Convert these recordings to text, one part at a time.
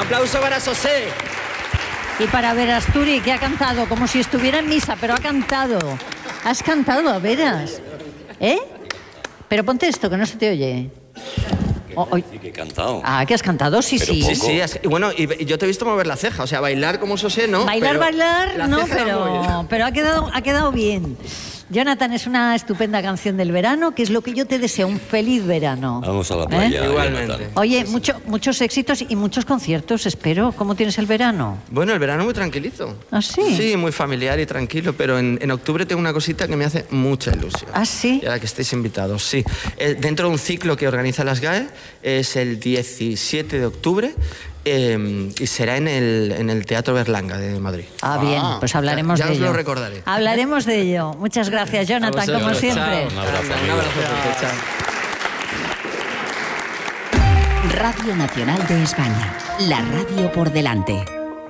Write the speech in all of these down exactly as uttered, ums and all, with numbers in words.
aplauso para José. Y para Verasturi, que ha cantado como si estuviera en misa, pero ha cantado. Has cantado, a veras. ¿Eh? Pero ponte esto, que no se te oye. Oh, oh. Sí, que he cantado. Ah, que has cantado, sí, pero sí. poco. Sí, sí. Es, bueno, y, y yo te he visto mover la ceja. O sea, bailar como José, ¿no? Bailar, pero bailar, no, pero, pero... pero ha quedado, ha quedado bien. Jonathan, es una estupenda canción del verano, que es lo que yo te deseo, un feliz verano. Vamos a la playa. ¿Eh? Igualmente. Oye, mucho, muchos éxitos y muchos conciertos, espero. ¿Cómo tienes el verano? Bueno, el verano muy tranquilito. ¿Ah, sí? Sí, muy familiar y tranquilo, pero en, en octubre tengo una cosita que me hace mucha ilusión. ¿Ah, sí? Y a la que estéis invitados, sí. Eh, dentro de un ciclo que organiza las G A E, es el diecisiete de octubre, Eh, y será en el, en el Teatro Berlanga de Madrid. Ah, bien, pues hablaremos ya, ya de ello. Ya os lo recordaré. Hablaremos de ello. Muchas gracias, Jonathan, como vosotros, siempre. Un abrazo, Un abrazo fuerte, chao. Radio Nacional de España, la radio por delante.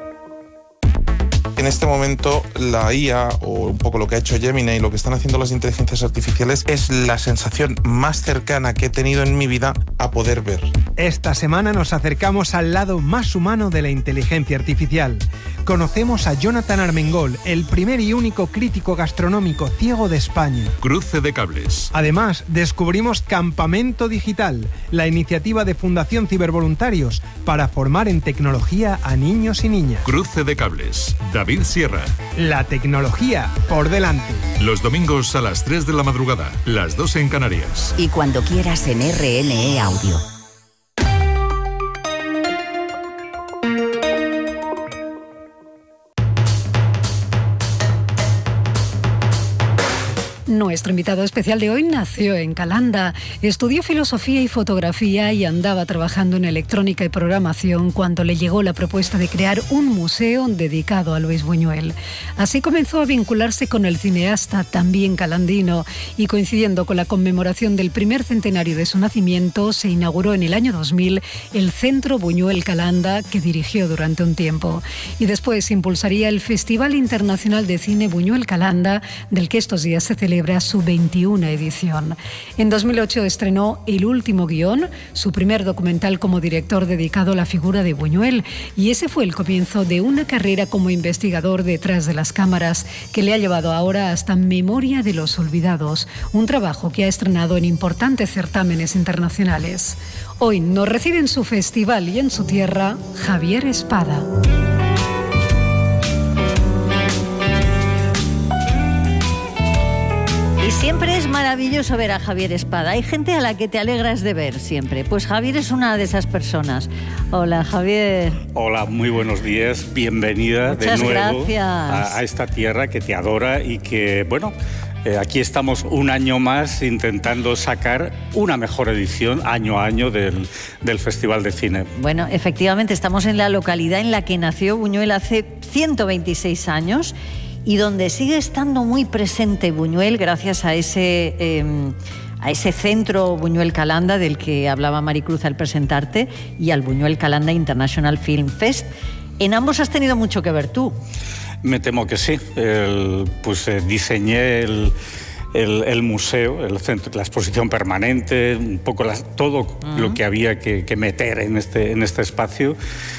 En este momento la I A, o un poco lo que ha hecho Gemini y lo que están haciendo las inteligencias artificiales, es la sensación más cercana que he tenido en mi vida a poder ver. Esta semana nos acercamos al lado más humano de la inteligencia artificial. Conocemos a Jonathan Armengol, el primer y único crítico gastronómico ciego de España. Cruce de cables. Además, descubrimos Campamento Digital, la iniciativa de Fundación Cibervoluntarios para formar en tecnología a niños y niñas. Cruce de cables. David Sierra. La tecnología por delante. Los domingos a las tres de la madrugada, las dos en Canarias. Y cuando quieras en R N E Audio. Nuestro invitado especial de hoy nació en Calanda, estudió filosofía y fotografía y andaba trabajando en electrónica y programación cuando le llegó la propuesta de crear un museo dedicado a Luis Buñuel. Así comenzó a vincularse con el cineasta también calandino y, coincidiendo con la conmemoración del primer centenario de su nacimiento, se inauguró en el año dos mil el Centro Buñuel Calanda, que dirigió durante un tiempo. Y después impulsaría el Festival Internacional de Cine Buñuel Calanda, del que estos días se celebra su veintiuna edición. En dos mil ocho estrenó El último guión, su primer documental como director dedicado a la figura de Buñuel, y ese fue el comienzo de una carrera como investigador detrás de las cámaras que le ha llevado ahora hasta Memoria de los Olvidados, un trabajo que ha estrenado en importantes certámenes internacionales. Hoy nos recibe en su festival y en su tierra Javier Espada. Y siempre es maravilloso ver a Javier Espada. Hay gente a la que te alegras de ver siempre. Pues Javier es una de esas personas. Hola, Javier. Hola, muy buenos días. Bienvenida Muchas de nuevo gracias. a, a esta tierra que te adora y que, bueno, eh, aquí estamos un año más intentando sacar una mejor edición año a año del, del Festival de Cine. Bueno, efectivamente, estamos en la localidad en la que nació Buñuel hace ciento veintiséis años y donde sigue estando muy presente Buñuel gracias a ese, eh, a ese centro Buñuel Calanda del que hablaba Maricruz al presentarte y al Buñuel Calanda International Film Fest. En ambos has tenido mucho que ver tú. Me temo que sí. El, pues eh, diseñé el, el, el museo, el centro, la exposición permanente, un poco las, todo uh-huh. lo que había que, que meter en este, en este espacio.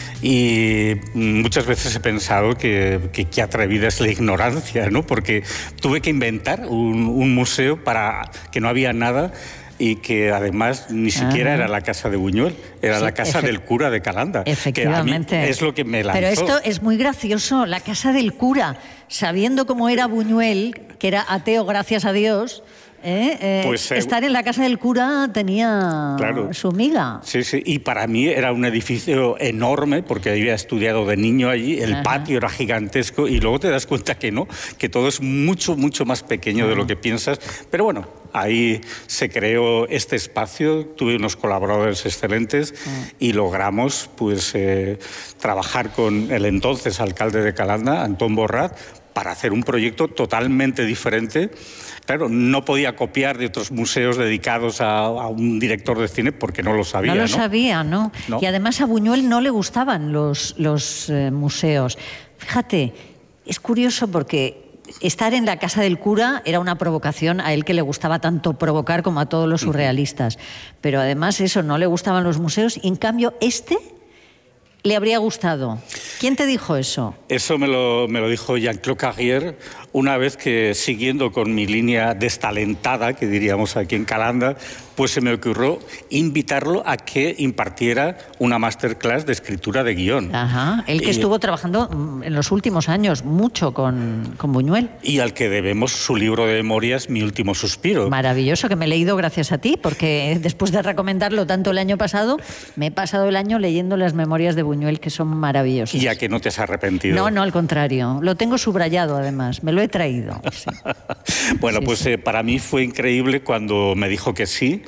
Y muchas veces he pensado que, que, que atrevida es la ignorancia, ¿no? Porque tuve que inventar un, un museo para que no había nada y que además ni siquiera Ajá. era la casa de Buñuel, era sí, la casa del cura de Calanda. Efectivamente. Que a mí es lo que me lanzó. Pero esto es muy gracioso, la casa del cura, sabiendo cómo era Buñuel, que era ateo gracias a Dios. ¿Eh? Eh, pues, eh, estar en la casa del cura tenía claro. su miga. Sí, sí, y para mí era un edificio enorme porque había estudiado de niño allí, el Ajá. patio era gigantesco y luego te das cuenta que no, que todo es mucho, mucho más pequeño Ajá. de lo que piensas, pero bueno, ahí se creó este espacio, tuve unos colaboradores excelentes Ajá. y logramos pues eh, trabajar con el entonces alcalde de Calanda, Antón Borrat, para hacer un proyecto totalmente diferente. Claro, no podía copiar de otros museos dedicados a, a un director de cine porque no lo sabía. No lo ¿no? sabía, ¿no? ¿no? Y además a Buñuel no le gustaban los, los eh, museos. Fíjate, es curioso porque estar en la casa del cura era una provocación a él que le gustaba tanto provocar como a todos los surrealistas. Pero además eso, no le gustaban los museos y en cambio este le habría gustado. ¿Quién te dijo eso? Eso me lo, me lo dijo Jean-Claude Carrière una vez que, siguiendo con mi línea destalentada, que diríamos aquí en Calanda, pues se me ocurrió invitarlo a que impartiera una masterclass de escritura de guión. Ajá, él que y, estuvo trabajando en los últimos años mucho con, con Buñuel. Y al que debemos su libro de memorias, Mi último suspiro. Maravilloso, que me he leído gracias a ti, porque después de recomendarlo tanto el año pasado, me he pasado el año leyendo las memorias de Buñuel, que son maravillosas. Y a que no te has arrepentido. No, no, al contrario. Lo tengo subrayado, además. Me lo he traído. Sí. Bueno, sí, pues sí. Eh, para mí fue increíble cuando me dijo que sí.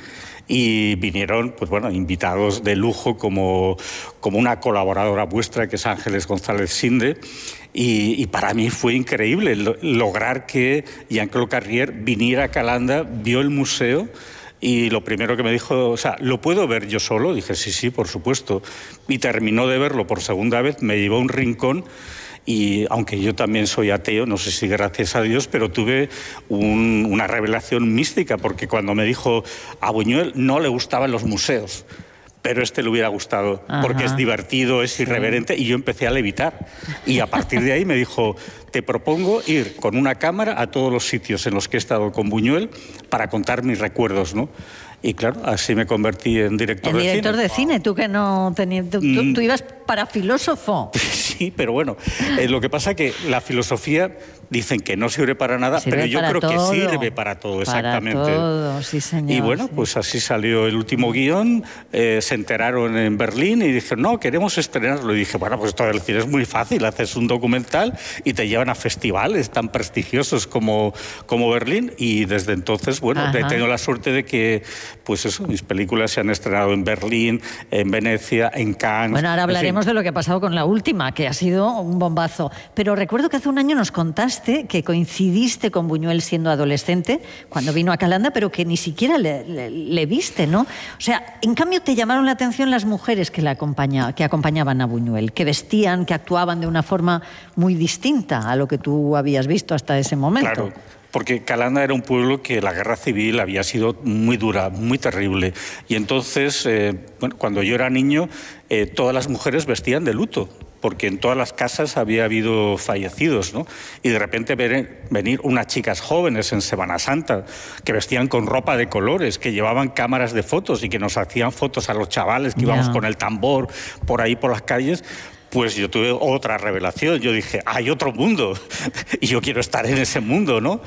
Y vinieron, pues bueno, invitados de lujo como, como una colaboradora vuestra, que es Ángeles González Sinde. Y, y para mí fue increíble lo, lograr que Jean-Claude Carrière viniera a Calanda, vio el museo. Y lo primero que me dijo, o sea, ¿lo puedo ver yo solo? Dije, sí, sí, por supuesto. Y terminó de verlo por segunda vez, me llevó a un rincón. Y aunque yo también soy ateo, no sé si gracias a Dios, pero tuve un, una revelación mística, porque cuando me dijo a Buñuel no le gustaban los museos, pero este le hubiera gustado, Ajá. porque es divertido, es irreverente, sí. Y yo empecé a levitar. Y a partir de ahí me dijo, te propongo ir con una cámara a todos los sitios en los que he estado con Buñuel para contar mis recuerdos, ¿no? Y claro, así me convertí en director de cine. En director de cine, tú que no tenías... Tú, tú, tú ibas para filósofo. Sí, pero bueno, eh, lo que pasa es que la filosofía dicen que no sirve para nada, sirve pero yo para creo todo. que sirve para todo, exactamente. Para todo, sí, señor. Y bueno, sí. pues así salió el último guión, eh, se enteraron en Berlín y dijeron, no, queremos estrenarlo. Y dije, bueno, pues todo el cine es muy fácil, haces un documental y te llevan a festivales tan prestigiosos como, como Berlín. Y desde entonces, bueno, Ajá. he tenido la suerte de que, pues eso, mis películas se han estrenado en Berlín, en Venecia, en Cannes. Bueno, ahora hablaremos en fin. de lo que ha pasado con la última, que ha sido un bombazo. Pero recuerdo que hace un año nos contaste que coincidiste con Buñuel siendo adolescente, cuando vino a Calanda, pero que ni siquiera le, le, le viste, ¿no? O sea, en cambio te llamaron la atención las mujeres que, la acompaña, que acompañaban a Buñuel, que vestían, que actuaban de una forma muy distinta a lo que tú habías visto hasta ese momento. Claro. Porque Calanda era un pueblo que la guerra civil había sido muy dura, muy terrible. Y entonces, eh, bueno, cuando yo era niño, eh, todas las mujeres vestían de luto, porque en todas las casas había habido fallecidos, ¿no? Y de repente ver, venir unas chicas jóvenes en Semana Santa que vestían con ropa de colores, que llevaban cámaras de fotos y que nos hacían fotos a los chavales que íbamos Ya. con el tambor por ahí por las calles. Pues yo tuve otra revelación. Yo dije, hay otro mundo y yo quiero estar en ese mundo, ¿no?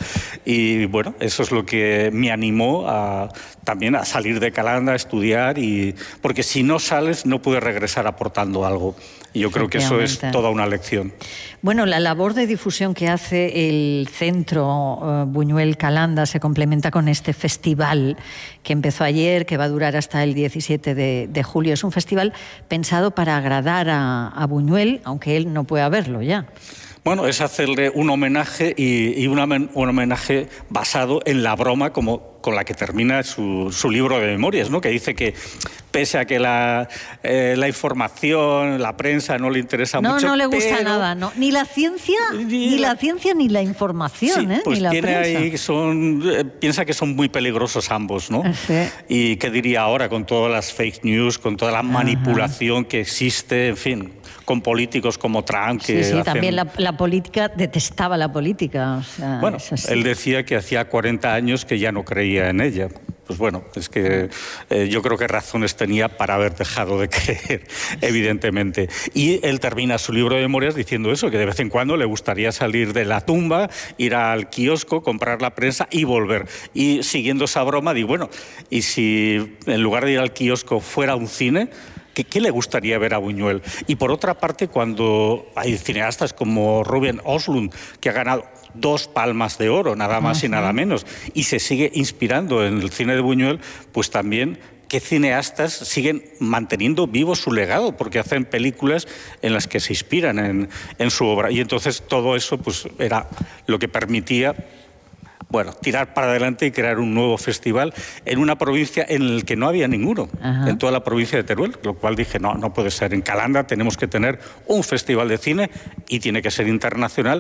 Y bueno, eso es lo que me animó a, también a salir de Calanda, a estudiar, y porque si no sales no puedes regresar aportando algo. Y yo creo que eso es toda una lección. Bueno, la labor de difusión que hace el Centro uh, Buñuel Calanda se complementa con este festival que empezó ayer, que va a durar hasta el diecisiete de, de julio. Es un festival pensado para agradar a, a Buñuel, aunque él no pueda verlo ya. Bueno, es hacerle un homenaje y, y una, un homenaje basado en la broma como con la que termina su, su libro de memorias, ¿no? Que dice que pese a que la, eh, la información, la prensa no le interesa no, mucho... No, no le gusta pero... nada, ¿no? Ni la ciencia, ni, ni la... la ciencia ni la información, sí, ¿eh? Pues ni la tiene prensa. ahí, son, eh, piensa que son muy peligrosos ambos, ¿no? Sí. Y qué diría ahora con todas las fake news, con toda la manipulación Ajá. que existe, en fin, con políticos como Trump. Que sí, sí, hacen... también la, la política, detestaba la política. O sea, bueno, él decía que hacía cuarenta años que ya no creía en ella. Pues bueno, es que eh, yo creo que razones tenía para haber dejado de creer, evidentemente. Y él termina su libro de memorias diciendo eso, que de vez en cuando le gustaría salir de la tumba, ir al kiosco, comprar la prensa y volver. Y siguiendo esa broma, digo, bueno, ¿y si en lugar de ir al kiosco fuera un cine? ¿Qué, ¿Qué le gustaría ver a Buñuel? Y por otra parte, cuando hay cineastas como Ruben Östlund, que ha ganado dos palmas de oro, nada más uh-huh. y nada menos, y se sigue inspirando en el cine de Buñuel, pues también qué cineastas siguen manteniendo vivo su legado, porque hacen películas en las que se inspiran en, en su obra. Y entonces todo eso pues era lo que permitía, bueno, tirar para adelante y crear un nuevo festival en una provincia en la que no había ninguno, Ajá. en toda la provincia de Teruel, lo cual dije, no, no puede ser. En Calanda tenemos que tener un festival de cine y tiene que ser internacional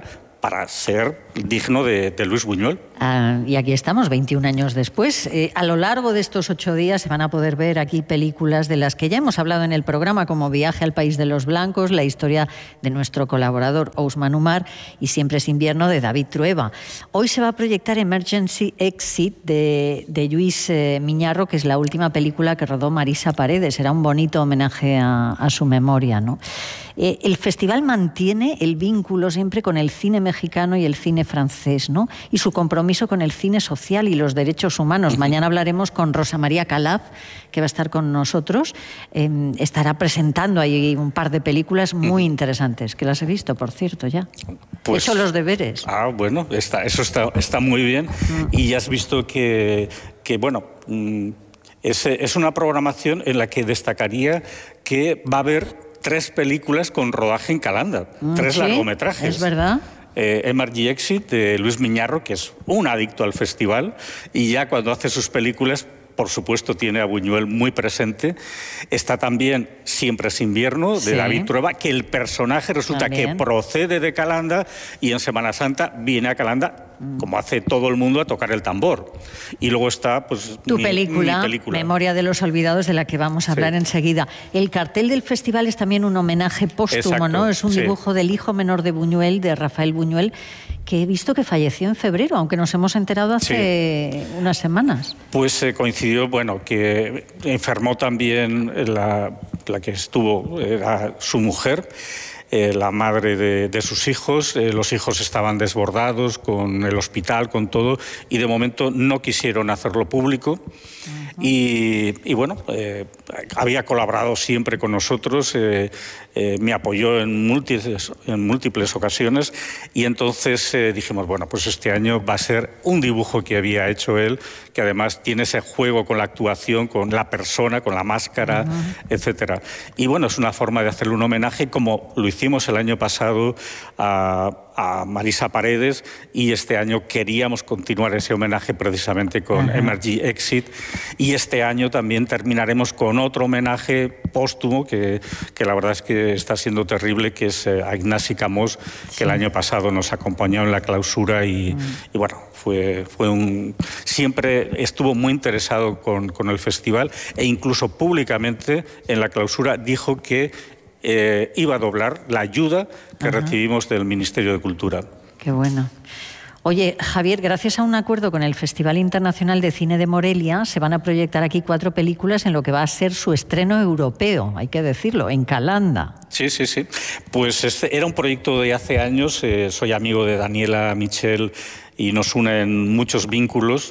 para ser digno de, de Luis Buñuel. Ah, y aquí estamos, veintiún años después. Eh, a lo largo de estos ocho días se van a poder ver aquí películas de las que ya hemos hablado en el programa, como Viaje al País de los Blancos, la historia de nuestro colaborador Ousmane Umar y Siempre es invierno de David Trueba. Hoy se va a proyectar Emergency Exit de, de Lluís eh, Miñarro, que es la última película que rodó Marisa Paredes. Será un bonito homenaje a, a su memoria, ¿no? Eh, el festival mantiene el vínculo siempre con el cine mexicano y el cine francés, ¿no? Y su compromiso con el cine social y los derechos humanos. Mañana hablaremos con Rosa María Calaf, que va a estar con nosotros. Eh, estará presentando ahí un par de películas muy interesantes, que las he visto, por cierto, ya. Pues, he hecho los deberes. Ah, bueno, está, eso está, está muy bien. Mm. Y ya has visto que, que bueno... Mm, es, es una programación en la que destacaría que va a haber tres películas con rodaje en Calanda, mm, tres ¿sí? largometrajes. Es verdad. Eh, Emergency Exit de Luis Miñarro, que es un adicto al festival, y ya cuando hace sus películas, por supuesto, tiene a Buñuel muy presente. Está también Siempre es invierno, de sí. David Trueba, que el personaje resulta también. que procede de Calanda y en Semana Santa viene a Calanda, mm. como hace todo el mundo, a tocar el tambor. Y luego está pues tu mi, película, mi película, Memoria de los Olvidados, de la que vamos a hablar sí. enseguida. El cartel del festival es también un homenaje póstumo, Exacto, ¿no? Es un sí. dibujo del hijo menor de Buñuel, de Rafael Buñuel, que he visto que falleció en febrero, aunque nos hemos enterado hace sí. unas semanas. Pues eh, coincidió, bueno, que enfermó también la, la que estuvo, era su mujer, eh, la madre de, de sus hijos. Eh, los hijos estaban desbordados con el hospital, con todo, y de momento no quisieron hacerlo público. Uh-huh. y, y bueno, eh, había colaborado siempre con nosotros, eh, eh, me apoyó en múltiples, en múltiples ocasiones, y entonces eh, dijimos, bueno, pues este año va a ser un dibujo que había hecho él, que además tiene ese juego con la actuación, con la persona, con la máscara, uh-huh. etcétera. Y bueno, es una forma de hacerle un homenaje, como lo hicimos el año pasado a, a Marisa Paredes, y este año queríamos continuar ese homenaje precisamente con uh-huh. Emergency Exit, y este año también terminaremos con otro homenaje póstumo que, que la verdad es que está siendo terrible, que es a Ignasi Camós, sí. que el año pasado nos acompañó en la clausura y, uh-huh. y bueno, fue, fue un... siempre estuvo muy interesado con, con el festival, e incluso públicamente en la clausura dijo que eh, iba a doblar la ayuda que uh-huh. recibimos del Ministerio de Cultura. Qué bueno. Oye, Javier, gracias a un acuerdo con el Festival Internacional de Cine de Morelia, se van a proyectar aquí cuatro películas en lo que va a ser su estreno europeo, hay que decirlo, en Calanda. Sí, sí, sí. Pues este era un proyecto de hace años, eh, soy amigo de Daniela Michel y nos unen muchos vínculos.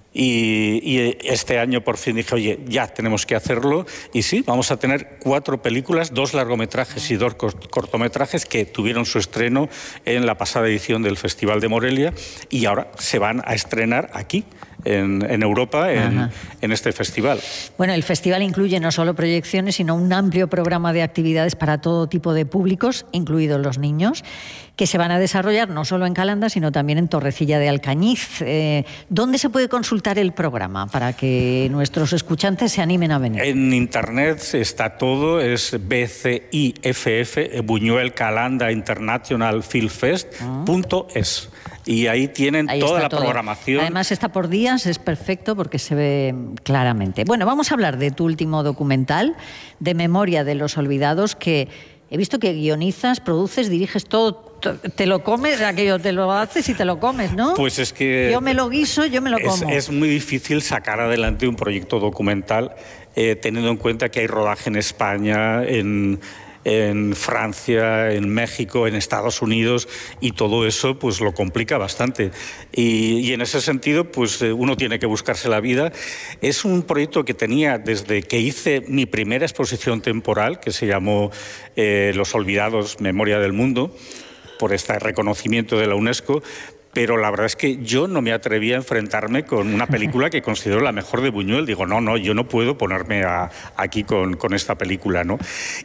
Y, y este año por fin dije, oye, ya tenemos que hacerlo. Y sí, vamos a tener cuatro películas, dos largometrajes y dos cortometrajes que tuvieron su estreno en la pasada edición del Festival de Morelia y ahora se van a estrenar aquí, en, en Europa, en, en este festival. Bueno, el festival incluye no solo proyecciones, sino un amplio programa de actividades para todo tipo de públicos, incluidos los niños, que se van a desarrollar no solo en Calanda, sino también en Torrecilla de Alcañiz. Eh, ¿Dónde se puede consultar el programa para que nuestros escuchantes se animen a venir? En internet está todo, es B C I F F, Buñuel Calanda International Film Fest punto es. Y ahí tienen ahí toda la todo. programación. Además está por días, es perfecto porque se ve claramente. Bueno, vamos a hablar de tu último documental, de Memoria de los Olvidados, que he visto que guionizas, produces, diriges todo. Te lo comes, aquello te lo haces y te lo comes, ¿no? Pues es que... Yo me lo guiso, yo me lo como. Es, es muy difícil sacar adelante un proyecto documental eh, teniendo en cuenta que hay rodaje en España, en... en Francia, en México, en Estados Unidos, y todo eso pues lo complica bastante. Y, y en ese sentido pues uno tiene que buscarse la vida. Es un proyecto que tenía desde que hice mi primera exposición temporal, que se llamó eh, Los Olvidados, Memoria del Mundo, por este reconocimiento de la UNESCO, pero la verdad es que yo no me atreví a enfrentarme con una película que considero la mejor de Buñuel. Digo, no, no, yo no puedo ponerme a, aquí con, con esta película, ¿no?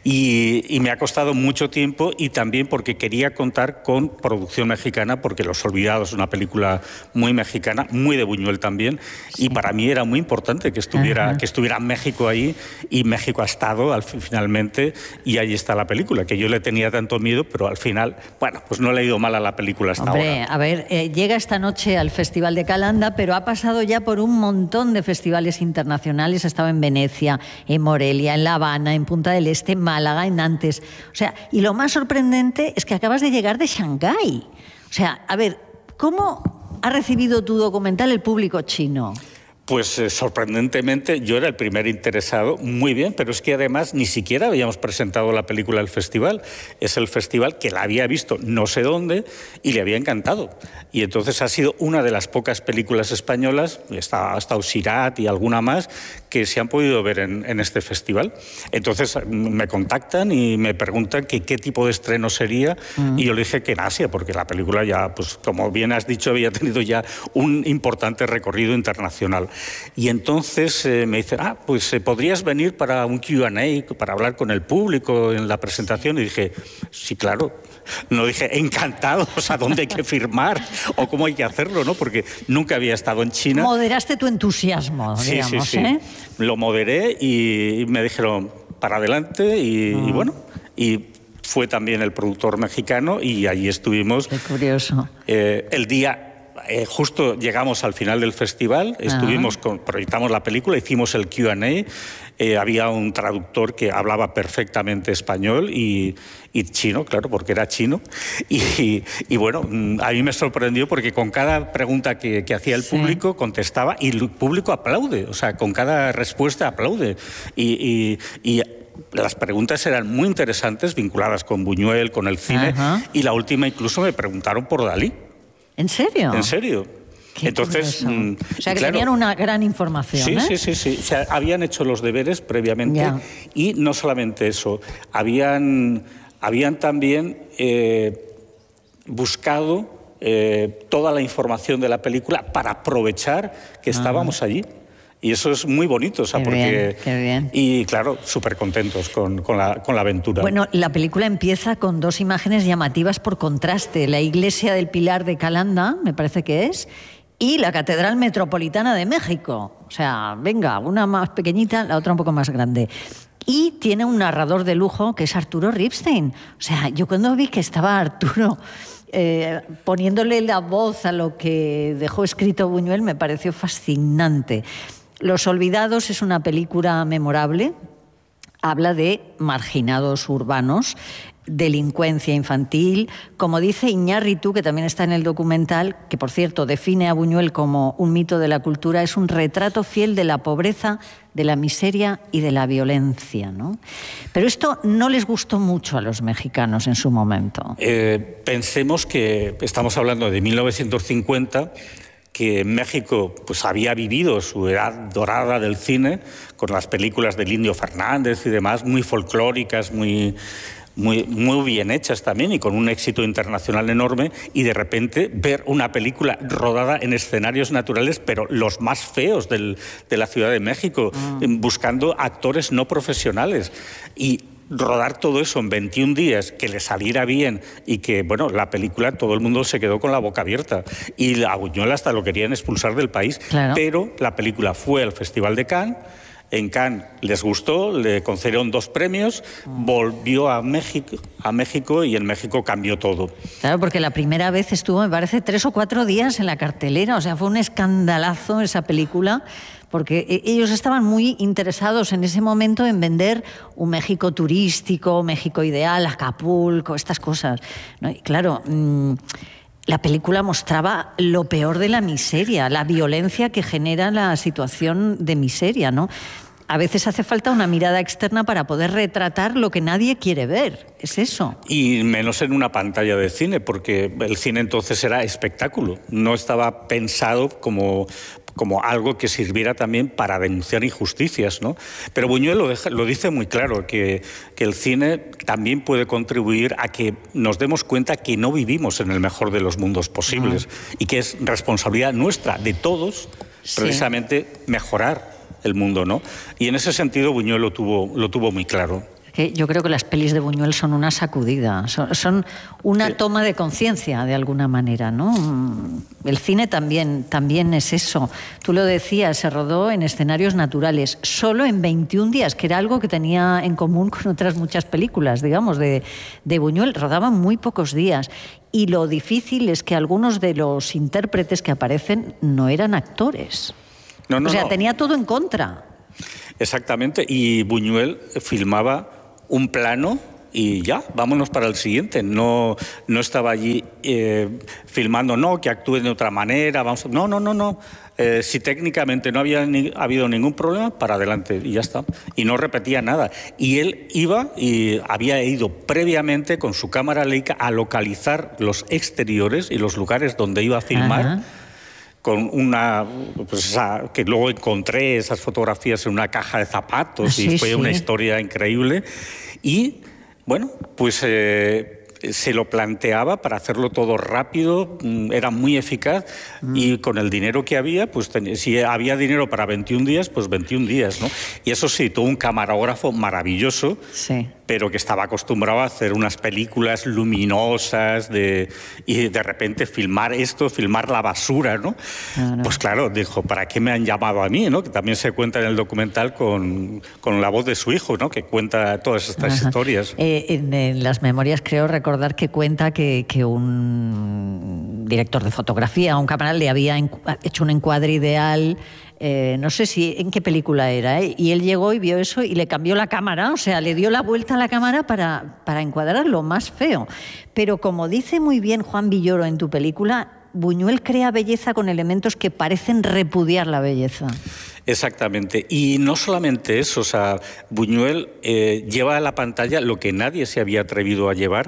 Y, y me ha costado mucho tiempo, y también porque quería contar con producción mexicana, porque Los Olvidados es una película muy mexicana, muy de Buñuel también, sí. Y para mí era muy importante que estuviera, que estuviera México ahí, y México ha estado al, finalmente, y ahí está la película, que yo le tenía tanto miedo, pero al final, bueno, pues no le ha ido mal a la película hasta Hombre, ahora. A ver, eh, llega esta noche al Festival de Calanda, pero ha pasado ya por un montón de festivales internacionales. Ha estado en Venecia, en Morelia, en La Habana, en Punta del Este, en Málaga, en Nantes. O sea, y lo más sorprendente es que acabas de llegar de Shanghái. O sea, a ver, ¿cómo ha recibido tu documental el público chino? Pues eh, sorprendentemente yo era el primer interesado, muy bien, pero es que además ni siquiera habíamos presentado la película al festival. Es el festival que la había visto no sé dónde y le había encantado. Y entonces ha sido una de las pocas películas españolas, está, ha estado Sirat y alguna más, que se han podido ver en, en este festival. Entonces me contactan y me preguntan que qué tipo de estreno sería, mm. y yo le dije que en Asia, porque la película ya, pues como bien has dicho, había tenido ya un importante recorrido internacional. Y entonces eh, me dicen, ah, pues eh, podrías venir para un Q and A, para hablar con el público en la presentación. Y dije, sí, claro. No dije, encantado, o sea, ¿dónde hay que firmar? O cómo hay que hacerlo, ¿no? Porque nunca había estado en China. Moderaste tu entusiasmo, sí, digamos, sí, sí. ¿eh? Lo moderé y me dijeron, para adelante, y, mm. y bueno, y fue también el productor mexicano, y allí estuvimos. Qué curioso. Eh, el día... Eh, justo llegamos al final del festival, estuvimos con, proyectamos la película, hicimos el Q and A, eh, había un traductor que hablaba perfectamente español y, y chino, claro, porque era chino, y, y, y bueno, a mí me sorprendió porque con cada pregunta que, que hacía el público sí. contestaba, y el público aplaude, o sea, con cada respuesta aplaude, y... y, y las preguntas eran muy interesantes, vinculadas con Buñuel, con el cine, Ajá. y la última incluso me preguntaron por Dalí. ¿En serio? En serio. Qué Entonces, mmm, o sea, que claro, tenían una gran información. Sí, ¿eh? sí, sí, sí. O sea, habían hecho los deberes previamente, ya. Y no solamente eso, habían, habían también eh, buscado eh, toda la información de la película para aprovechar que estábamos ah. allí. Y eso es muy bonito, o sea, qué porque... Bien, qué bien. Y claro, súper contentos con, con, la, con la aventura. Bueno, la película empieza con dos imágenes llamativas por contraste. La iglesia del Pilar de Calanda, me parece que es, y la Catedral Metropolitana de México. O sea, venga, una más pequeñita, la otra un poco más grande. Y tiene un narrador de lujo que es Arturo Ripstein. O sea, yo cuando vi que estaba Arturo... Eh, poniéndole la voz a lo que dejó escrito Buñuel, me pareció fascinante. Los Olvidados es una película memorable, habla de marginados urbanos, delincuencia infantil, como dice Iñárritu, que también está en el documental, que por cierto define a Buñuel como un mito de la cultura, es un retrato fiel de la pobreza, de la miseria y de la violencia, ¿no? Pero esto no les gustó mucho a los mexicanos en su momento. Eh, pensemos que estamos hablando de mil novecientos cincuenta, que México pues, había vivido su edad dorada del cine, con las películas del Indio Fernández y demás, muy folclóricas, muy... Muy, muy bien hechas también y con un éxito internacional enorme, y de repente ver una película rodada en escenarios naturales, pero los más feos del, de la Ciudad de México, mm. buscando actores no profesionales, y rodar todo eso en veintiún días, que le saliera bien, y que, bueno, la película todo el mundo se quedó con la boca abierta, y a Buñuel hasta lo querían expulsar del país, claro. Pero la película fue al Festival de Cannes. En Cannes les gustó, le concedieron dos premios, volvió a México, a México y en México cambió todo. Claro, porque la primera vez estuvo, me parece, tres o cuatro días en la cartelera, o sea, fue un escandalazo esa película, porque ellos estaban muy interesados en ese momento en vender un México turístico, México ideal, Acapulco, estas cosas, ¿no? Y claro... Mmm, la película mostraba lo peor de la miseria, la violencia que genera la situación de miseria, ¿no? A veces hace falta una mirada externa para poder retratar lo que nadie quiere ver, es eso. Y menos en una pantalla de cine, porque el cine entonces era espectáculo, no estaba pensado como... como algo que sirviera también para denunciar injusticias, ¿no? Pero Buñuel lo, deja, lo dice muy claro, que, que el cine también puede contribuir a que nos demos cuenta que no vivimos en el mejor de los mundos posibles uh-huh. y que es responsabilidad nuestra, de todos, sí. precisamente mejorar el mundo, ¿no? Y en ese sentido Buñuel lo tuvo, lo tuvo muy claro. Yo creo que las pelis de Buñuel son una sacudida, son, son una sí. toma de conciencia de alguna manera, ¿no? El cine también, también es eso. Tú lo decías, se rodó en escenarios naturales, solo en veintiún días, que era algo que tenía en común con otras muchas películas, digamos, de, de Buñuel. Rodaban muy pocos días. Y lo difícil es que algunos de los intérpretes que aparecen no eran actores. No, no, o sea, no. tenía todo en contra. Exactamente, y Buñuel filmaba un plano y ya, vámonos para el siguiente. No, no estaba allí eh, filmando, no, que actúe de otra manera. Vamos, no, no, no, no. Eh, si técnicamente no había ni, habido ningún problema, para adelante y ya está. Y no repetía nada. Y él iba y había ido previamente con su cámara Leica a localizar los exteriores y los lugares donde iba a filmar. Ajá. Con una, pues esa, que luego encontré esas fotografías en una caja de zapatos sí, y fue sí. una historia increíble. Y, bueno, pues eh, se lo planteaba para hacerlo todo rápido, era muy eficaz mm. y con el dinero que había, pues ten, si había dinero para veintiún días, pues veintiún días, ¿no? Y eso sí, tuvo un camarógrafo maravilloso. Sí. Pero que estaba acostumbrado a hacer unas películas luminosas de, y de repente filmar esto, filmar la basura, ¿no? Claro. Pues claro, dijo, ¿para qué me han llamado a mí? ¿No? Que también se cuenta en el documental con, con la voz de su hijo, ¿no? Que cuenta todas estas Ajá. historias. Eh, en, en las memorias creo recordar que cuenta que, que un director de fotografía, un cámara, le había hecho un encuadre ideal. Eh, no sé si en qué película era, ¿eh? Y él llegó y vio eso y le cambió la cámara, o sea, le dio la vuelta a la cámara para, para encuadrar lo más feo. Pero como dice muy bien Juan Villoro en tu película, Buñuel crea belleza con elementos que parecen repudiar la belleza. Exactamente. Y no solamente eso, o sea, Buñuel eh, lleva a la pantalla lo que nadie se había atrevido a llevar.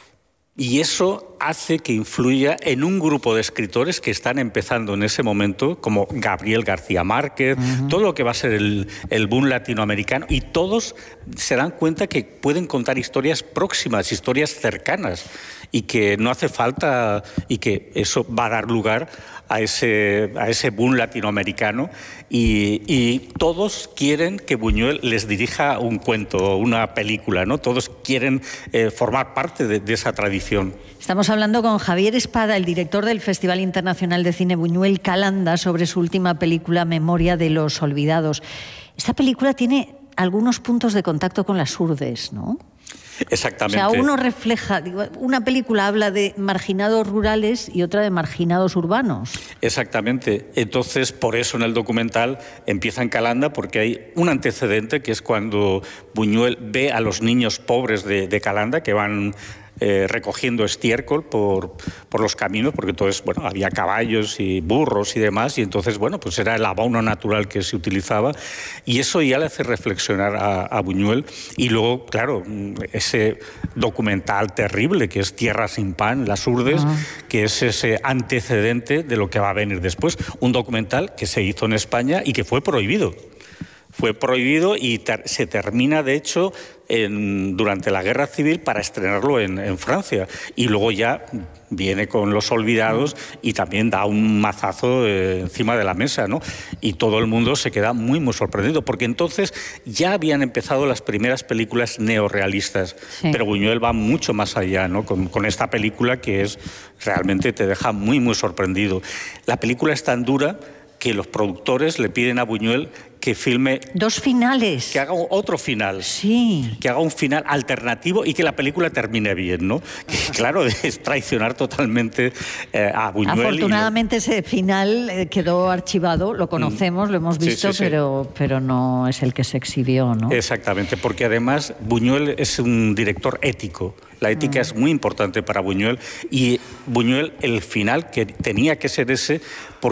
Y eso hace que influya en un grupo de escritores que están empezando en ese momento, como Gabriel García Márquez, uh-huh. todo lo que va a ser el, el boom latinoamericano, y todos se dan cuenta que pueden contar historias próximas, historias cercanas, y que no hace falta, y que eso va a dar lugar a ese, a ese boom latinoamericano, y, y todos quieren que Buñuel les dirija un cuento, una película, ¿no? Todos quieren eh, formar parte de, de esa tradición. Estamos hablando con Javier Espada, el director del Festival Internacional de Cine Buñuel Calanda, sobre su última película, Memoria de los Olvidados. Esta película tiene algunos puntos de contacto con las urdes, ¿no? Exactamente. O sea, uno refleja, digo, una película habla de marginados rurales y otra de marginados urbanos. Exactamente. Entonces, por eso en el documental empieza en Calanda, porque hay un antecedente que es cuando Buñuel ve a los niños pobres de, de Calanda que van Eh, recogiendo estiércol por, por los caminos, porque entonces, bueno, había caballos y burros y demás, y entonces, bueno, pues era el abono natural que se utilizaba, y eso ya le hace reflexionar a, a Buñuel. Y luego, claro, ese documental terrible que es Tierra sin pan, Las Urdes, uh-huh. que es ese antecedente de lo que va a venir después. Un documental que se hizo en España y que fue prohibido. Fue prohibido y ter- se termina, de hecho, en, durante la Guerra Civil para estrenarlo en, en Francia. Y luego ya viene con Los Olvidados y también da un mazazo eh, encima de la mesa, ¿no? Y todo el mundo se queda muy, muy sorprendido, porque entonces ya habían empezado las primeras películas neorrealistas. Sí. Pero Buñuel va mucho más allá, ¿no? Con, con esta película que es realmente te deja muy, muy sorprendido. La película es tan dura que los productores le piden a Buñuel que filme... Dos finales. Que haga otro final. Sí. Que haga un final alternativo y que la película termine bien, ¿no? Que, claro, es traicionar totalmente eh, a Buñuel. Afortunadamente lo... ese final eh, quedó archivado, lo conocemos, mm. lo hemos visto, sí, sí, sí. Pero, pero no es el que se exhibió, ¿no? Exactamente, porque además Buñuel es un director ético. La ética mm. es muy importante para Buñuel, y Buñuel, el final que tenía que ser ese, porque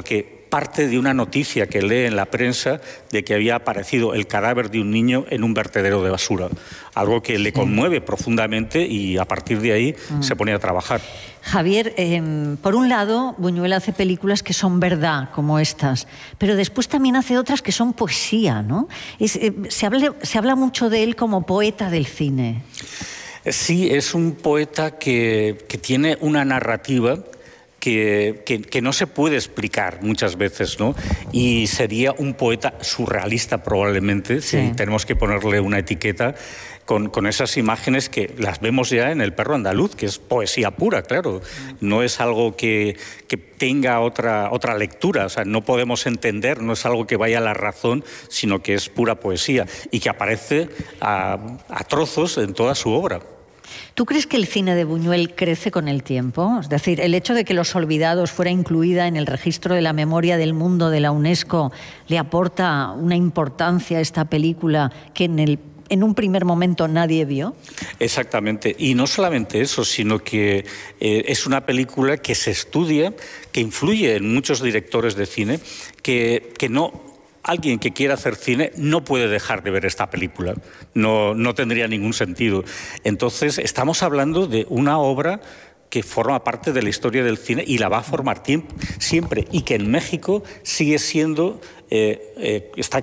parte de una noticia que lee en la prensa de que había aparecido el cadáver de un niño en un vertedero de basura. Algo que le conmueve profundamente y a partir de ahí mm. se pone a trabajar. Javier, eh, por un lado, Buñuel hace películas que son verdad, como estas, pero después también hace otras que son poesía, ¿no? Es, eh, se, habla, se habla mucho de él como poeta del cine. Sí, es un poeta que, que tiene una narrativa que, que, que no se puede explicar muchas veces, ¿no? Y sería un poeta surrealista probablemente, sí. si tenemos que ponerle una etiqueta, con, con esas imágenes que las vemos ya en El perro andaluz, que es poesía pura, claro. No es algo que, que tenga otra, otra lectura, o sea, no podemos entender, no es algo que vaya a la razón, sino que es pura poesía y que aparece a, a trozos en toda su obra. ¿Tú crees que el cine de Buñuel crece con el tiempo? Es decir, el hecho de que Los Olvidados fuera incluida en el registro de la memoria del mundo de la UNESCO le aporta una importancia a esta película que en el en un primer momento nadie vio. Exactamente. Y no solamente eso, sino que eh, es una película que se estudia, que influye en muchos directores de cine, que, que no... Alguien que quiera hacer cine no puede dejar de ver esta película. No, no tendría ningún sentido. Entonces, estamos hablando de una obra que forma parte de la historia del cine y la va a formar siempre. Y que en México sigue siendo... Eh, eh, está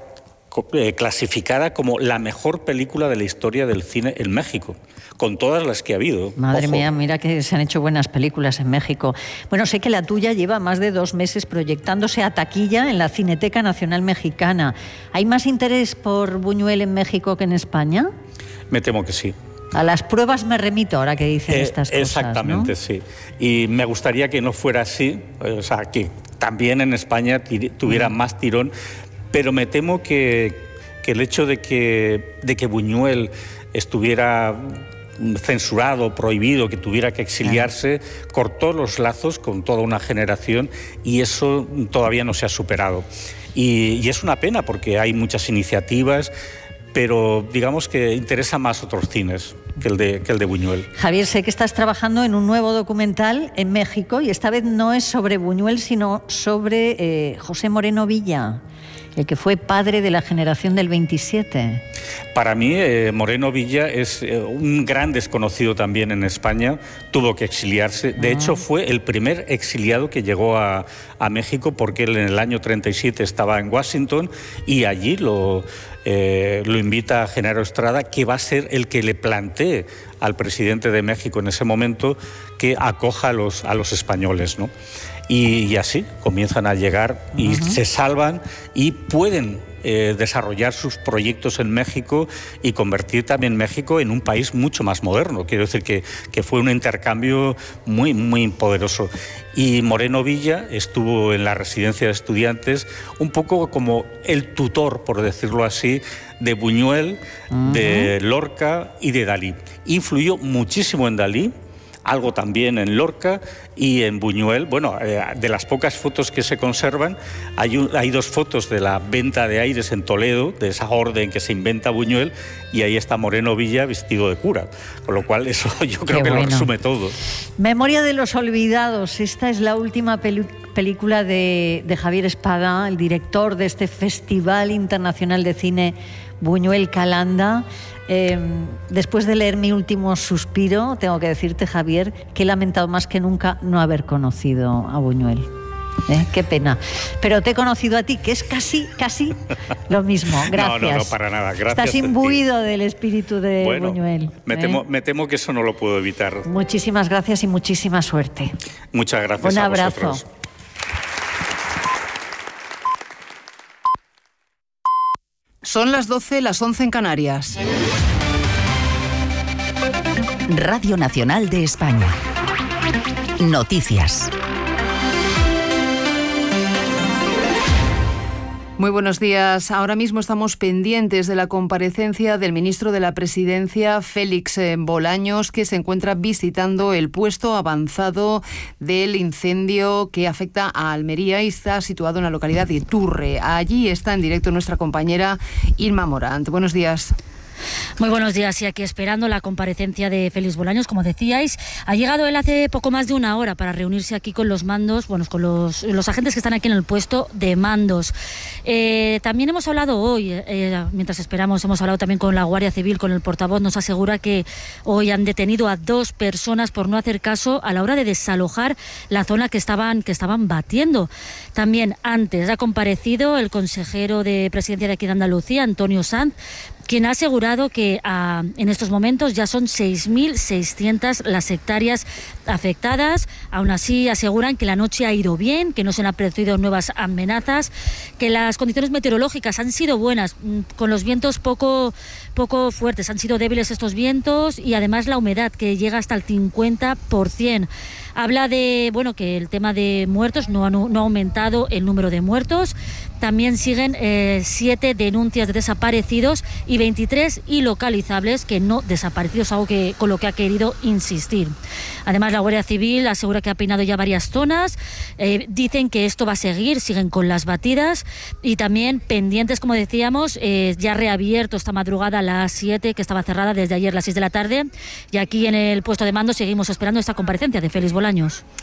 clasificada como la mejor película de la historia del cine en México, con todas las que ha habido. Madre Ojo. mía, mira que se han hecho buenas películas en México. Bueno, sé que la tuya lleva más de dos meses proyectándose a taquilla en la Cineteca Nacional Mexicana. ¿Hay más interés por Buñuel en México que en España? Me temo que sí. A las pruebas me remito ahora que dicen eh, estas cosas. Exactamente, ¿no? Sí. Y me gustaría que no fuera así, o sea, que también en España tuviera mm. más tirón. Pero me temo que, que el hecho de que, de que Buñuel estuviera censurado, prohibido, que tuviera que exiliarse, cortó los lazos con toda una generación y eso todavía no se ha superado. Y, y es una pena porque hay muchas iniciativas, pero digamos que interesa más otros cines que el de, que el de Buñuel. Javier, sé que estás trabajando en un nuevo documental en México y esta vez no es sobre Buñuel, sino sobre eh, José Moreno Villa, el que fue padre de la generación del veintisiete. Para mí, eh, Moreno Villa es eh, un gran desconocido también en España. Tuvo que exiliarse. De ah. hecho, fue el primer exiliado que llegó a, a México porque él en el año treinta y siete estaba en Washington y allí lo, eh, lo invita a Genaro Estrada, que va a ser el que le plantee al presidente de México en ese momento que acoja a los, a los españoles, ¿no? Y, y así comienzan a llegar y uh-huh. se salvan y pueden eh, desarrollar sus proyectos en México y convertir también México en un país mucho más moderno. Quiero decir que, que fue un intercambio muy, muy poderoso. Y Moreno Villa estuvo en la residencia de estudiantes un poco como el tutor, por decirlo así, de Buñuel, uh-huh. de Lorca y de Dalí. Influyó muchísimo en Dalí, algo también en Lorca y en Buñuel. Bueno, eh, de las pocas fotos que se conservan, hay, un, hay dos fotos de la venta de aires en Toledo, de esa orden que se inventa Buñuel, y ahí está Moreno Villa vestido de cura. Con lo cual, eso yo creo Qué que bueno. lo resume todo. Memoria de los Olvidados. Esta es la última peli- película de, de Javier Espada, el director de este Festival Internacional de Cine Buñuel Calanda. Eh, después de leer Mi último suspiro, tengo que decirte, Javier, que he lamentado más que nunca no haber conocido a Buñuel. ¿Eh? Qué pena. Pero te he conocido a ti, que es casi, casi lo mismo. Gracias. No, no, no, para nada. Gracias. Estás imbuido del espíritu de bueno, Buñuel. Me, ¿eh? temo, me temo que eso no lo puedo evitar. Muchísimas gracias y muchísima suerte. Muchas gracias. Un a abrazo. Vosotros. Son las doce, las once en Canarias. Radio Nacional de España. Noticias. Muy buenos días. Ahora mismo estamos pendientes de la comparecencia del ministro de la Presidencia, Félix Bolaños, que se encuentra visitando el puesto avanzado del incendio que afecta a Almería y está situado en la localidad de Turre. Allí está en directo nuestra compañera Irma Morant. Buenos días. Muy buenos días, y aquí esperando la comparecencia de Félix Bolaños, como decíais. Ha llegado él hace poco más de una hora para reunirse aquí con los mandos, bueno, con los, los agentes que están aquí en el puesto de mandos. Eh, también hemos hablado hoy, eh, mientras esperamos, hemos hablado también con la Guardia Civil, con el portavoz, nos asegura que hoy han detenido a dos personas por no hacer caso a la hora de desalojar la zona que estaban, que estaban batiendo. También antes ha comparecido el consejero de Presidencia de aquí de Andalucía, Antonio Sanz, quien ha asegurado que ah, en estos momentos ya son seis mil seiscientas las hectáreas afectadas. Aún así aseguran que la noche ha ido bien, que no se han producido nuevas amenazas, que las condiciones meteorológicas han sido buenas, con los vientos poco, poco fuertes, han sido débiles estos vientos, y además la humedad, que llega hasta el cincuenta por ciento. Habla de, bueno, que el tema de muertos no ha, no ha aumentado el número de muertos. También siguen eh, siete denuncias de desaparecidos y veintitrés ilocalizables que no desaparecidos, algo que, con lo que ha querido insistir. Además, la Guardia Civil asegura que ha peinado ya varias zonas. Eh, dicen que esto va a seguir, siguen con las batidas, y también pendientes, como decíamos, eh, ya reabierto esta madrugada a las siete, que estaba cerrada desde ayer a las seis de la tarde. Y aquí en el puesto de mando seguimos esperando esta comparecencia de Félix Bolaños.